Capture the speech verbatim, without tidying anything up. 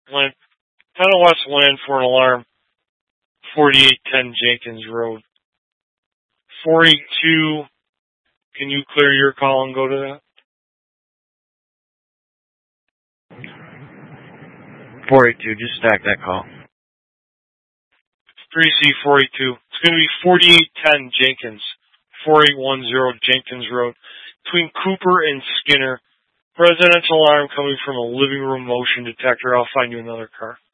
Land, Tunnel West Land for an alarm. forty-eight ten Jenkins Road. four eight two, can you clear your call and go to that? four eight two, just stack that call. three C four eight two. It's going to be forty-eight ten Jenkins. forty-eight ten Jenkins Road. Between Cooper and Skinner. Residential alarm coming from a living room motion detector. I'll find you another car.